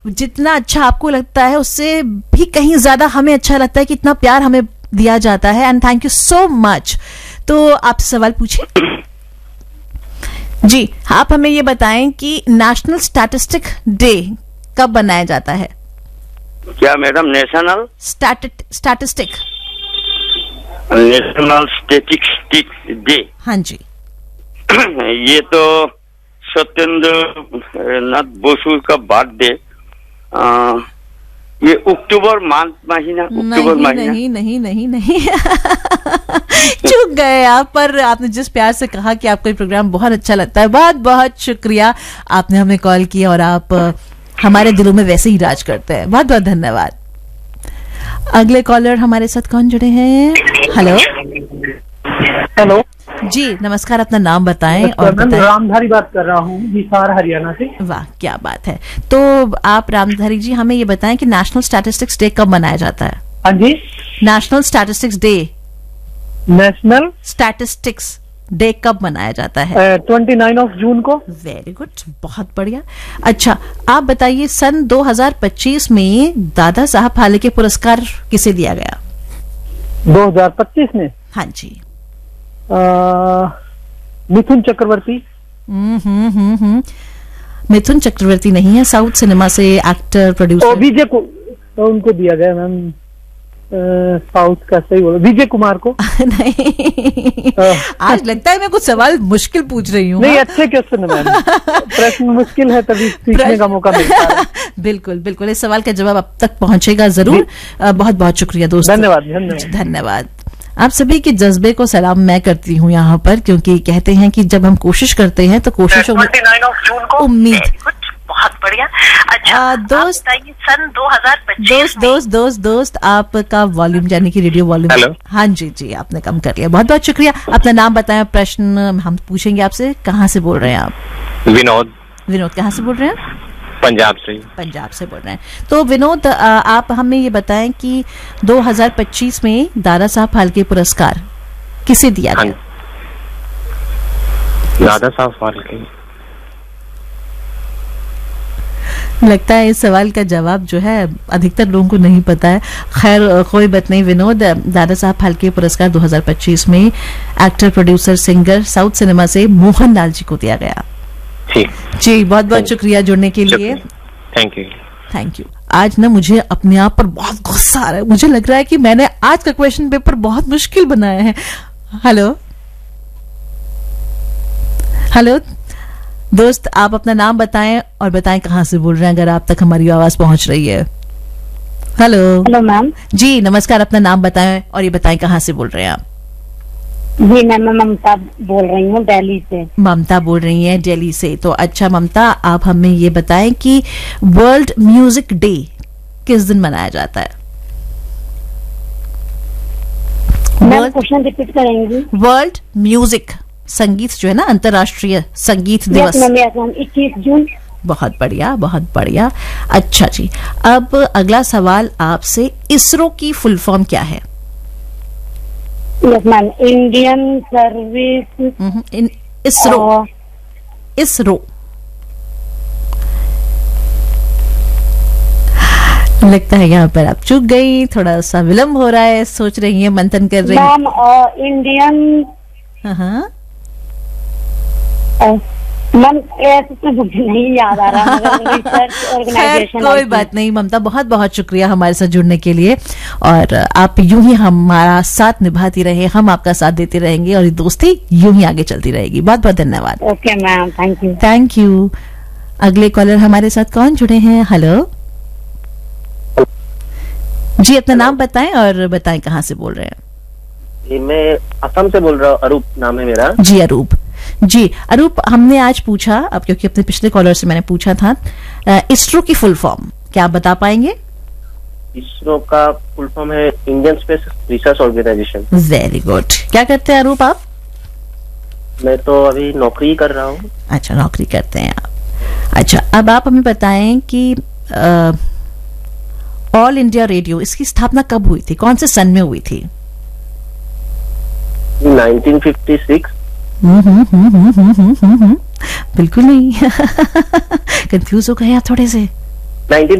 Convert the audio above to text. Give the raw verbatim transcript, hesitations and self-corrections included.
जितना अच्छा आपको लगता है उससे भी कहीं ज्यादा हमें अच्छा लगता है कि इतना प्यार हमें दिया जाता है, and thank you so much. तो आप सवाल पूछिए। जी, आप हमें ये बताएं कि नेशनल स्टैटिस्टिक डे कब मनाया जाता है? क्या madam? National statistic national statistics day. हाँ जी। ये तो सत्येंद्र नाथ बसु का बर्थडे, ये अक्टूबर मंथ महीना, अक्टूबर महीना। नहीं नहीं नहीं नहीं चूक गए आप, पर आपने जिस प्यार से कहा कि आपको ये प्रोग्राम बहुत अच्छा लगता है, बहुत बहुत शुक्रिया। आपने हमें कॉल किया और आप हमारे दिलों में वैसे ही राज करते हैं। बहुत बहुत धन्यवाद। अगले कॉलर हमारे साथ कौन जुड़े हैं? हेलो हेलो जी, नमस्कार। अपना नाम बताएं और मैं बताएं। रामधारी बात कर रहा हूँ, हिसार हरियाणा से। वाह, क्या बात है। तो आप रामधारी जी हमें ये बताएं कि नेशनल स्टैटिस्टिक्स डे कब मनाया जाता है? हाँ जी, national statistics day national statistics day कब मनाया जाता है? ट्वेंटी नाइन ऑफ जून को। वेरी गुड, बहुत बढ़िया। अच्छा, आप बताइए सन दो हज़ार पच्चीस में दादा साहब फाल्के पुरस्कार किसे दिया गया? दो हज़ार पच्चीस में? हाँ जी। आ, मिथुन चक्रवर्ती। हम्म हम्म हम्म हम्म मिथुन चक्रवर्ती नहीं है, साउथ सिनेमा से एक्टर प्रोड्यूसर। विजय को तो उनको दिया गया मैम, साउथ का सही बोलो, विजय कुमार को। नहीं, आज लगता है मैं कुछ सवाल मुश्किल पूछ रही हूँ। नहीं, अच्छे क्वेश्चन है मैम, प्रश्न मुश्किल है तभी सीखने का मौका मिलता है। बिल्कुल बिल्कुल, इस सवाल का जवाब अब तक पहुंचेगा जरूर। बहुत बहुत शुक्रिया दोस्तों, धन्यवाद धन्यवाद धन्यवाद। आप सभी के जज्बे को सलाम मैं करती हूँ यहाँ पर, क्योंकि कहते हैं कि जब हम कोशिश करते हैं तो कोशिश उम्मीद। बहुत बढ़िया। अच्छा दोस्त, सन दो हज़ार पच्चीस दोस्त दोस्त दोस्त दोस्त आपका वॉल्यूम यानी कि रेडियो वॉल्यूम। हेलो। हाँ जी जी, आपने कम कर लिया। बहुत बहुत शुक्रिया। अपना नाम बताएं, प्रश्न हम पूछेंगे आपसे। कहाँ से बोल रहे हैं आप? विनोद। विनोद कहाँ से बोल रहे हैं? पंजाब से। पंजाब से बोल रहे हैं। तो विनोद, आप हमें ये बताएं कि दो हज़ार पच्चीस में दादा साहब फाल्के पुरस्कार किसे दिया गया? दादा साहब फाल्के। लगता है इस सवाल का जवाब जो है अधिकतर लोगों को नहीं पता है। खैर कोई बात नहीं विनोद, दादा साहब फाल्के पुरस्कार दो हज़ार पच्चीस में actor producer singer south cinema से मोहन लाल जी को दिया गया। जी, बहुत बहुत शुक्रिया जुड़ने के लिए। Thank you thank you. आज ना मुझे अपने आप पर बहुत गुस्सा आ रहा है। मुझे लग रहा है कि मैंने आज का क्वेश्चन पेपर बहुत मुश्किल बनाया है। हेलो हेलो दोस्त, आप अपना नाम बताएं और बताएं कहाँ से बोल रहे हैं, अगर आप तक हमारी आवाज पहुंच रही है। Hello hello ma'am. जी नमस्कार, अपना नाम बताएं और ये बताएं कहाँ से बोल रहे हैं आप? जी मैम, मैं ममता बोल रही हूँ दिल्ली से। ममता बोल रही हैं दिल्ली से। तो अच्छा ममता, आप हमें ये बताएं कि वर्ल्ड म्यूजिक डे किस दिन मनाया जाता है? मैम क्वेश्चन रिपीट करेंगी? वर्ल्ड म्यूजिक, संगीत जो है ना, अंतर्राष्ट्रीय संगीत दिवस। इक्कीस जून। बहुत बढ़िया बहुत बढ़िया। अच्छा जी, अब अगला सवाल आपसे, इसरो की फुल फॉर्म क्या है? Yes ma'am, Indian service. इन इसरो इसरो लगता है यहाँ पर आप चूक गई, थोड़ा सा विलंब हो रहा है, सोच रही है, मंथन कर रही है। मैम इंडियन हाँ मैम ऐसे तो मुझे नहीं याद आ रहा, मगर रिसर्च ऑर्गेनाइजेशन। कोई बात नहीं ममता, बहुत बहुत शुक्रिया हमारे साथ जुड़ने के लिए, और आप यूं ही हमारा साथ निभाती रहे, हम आपका साथ देते रहेंगे और ये दोस्ती यूं ही आगे चलती रहेगी। बहुत बहुत धन्यवाद। Okay ma'am, thank you. Thank you. अगले कॉलर हमारे साथ कौन जुड़े हैं? हेलो जी, अपना नाम बताएं और बताएं कहाँ से बोल रहे हैं? जी, मैं असम से बोल रहा हूँ, अरूप नाम है मेरा। जी अरूप जी। अरूप, हमने आज पूछा, अब क्योंकि अपने पिछले कॉलर से मैंने पूछा था, इसरो की फुल फॉर्म क्या आप बता पाएंगे? इसरो का फुल फॉर्म है Indian space research organisation. Very good. क्या करते हैं अरूप आप? मैं तो अभी नौकरी कर रहा हूँ। अच्छा, नौकरी करते हैं आप। अच्छा, अब आप हमें बताएं कि ऑल इंडिया रेडियो, इसकी स्थापना कब हुई थी, कौन से सन में हुई थी? Nineteen fifty six. हम्म हम्म हम्म हम्म हम्म बिल्कुल नहीं। कंफ्यूज हो गए आप थोड़े से? नाइनटीन